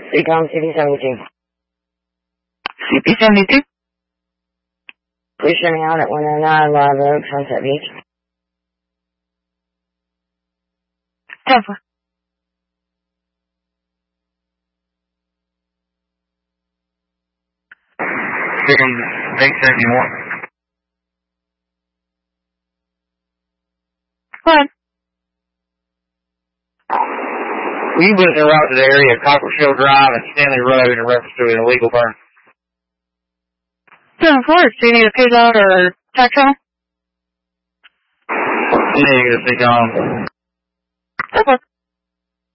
Become CP-72. CP-72? Please show me out at 109 Live Oak, Sunset Beach. 10-4. Become 871. Go ahead. Will you visit a route to the area of Cockrell Drive and Stanley Road in reference to an illegal burn? 10-4. Do you need a payload or tactile? Negative, speak on. Okay.